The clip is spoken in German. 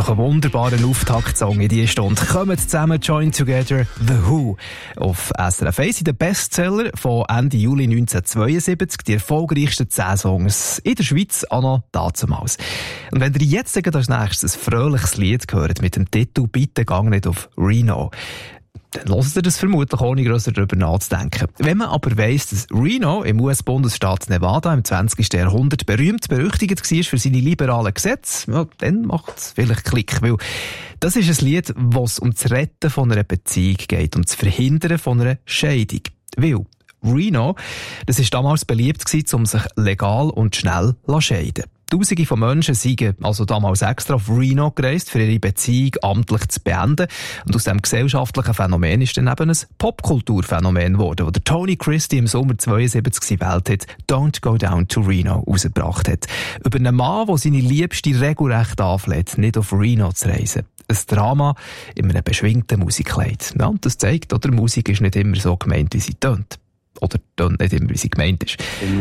doch ein wunderbarer Auftaktsong in diese Stunde. Kommen zusammen, Join Together, The Who. Auf SRF 1 in den Bestseller von Ende Juli 1972, die erfolgreichsten 10 Songs in der Schweiz, auch noch dazumals. Und wenn ihr jetzt als nächstes ein fröhliches Lied hört mit dem Titel «Bitte gang nicht auf Reno», dann hört ihr das vermutlich ohne grösser darüber nachzudenken. Wenn man aber weiss, dass Reno im US-Bundesstaat Nevada im 20. Jahrhundert berüchtigt war für seine liberalen Gesetze, ja, dann macht es vielleicht Klick, weil das ist ein Lied, wo es um das Retten von einer Beziehung geht, um das Verhindern von einer Scheidung. Weil Reno, das war damals beliebt gewesen, um sich legal und schnell zu scheiden. Tausende von Menschen sind also damals extra auf Reno gereist, für ihre Beziehung amtlich zu beenden. Und aus diesem gesellschaftlichen Phänomen ist dann eben ein Popkulturphänomen geworden, wo der Tony Christie im Sommer 72 seine Welthit «Don't Go Down to Reno» rausgebracht hat. Über einen Mann, der seine Liebste regelrecht anfleht, nicht auf Reno zu reisen. Ein Drama in einem beschwingten Musikkleid. Ja, und das zeigt, oder Musik ist nicht immer so gemeint, wie sie tönt. Oder tönt nicht immer, wie sie gemeint ist.